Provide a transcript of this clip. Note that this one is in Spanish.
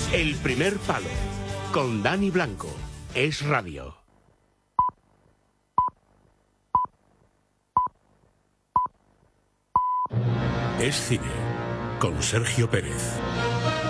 El primer palo, con Dani Blanco. Es Radio. Es cine, con Sergio Pérez.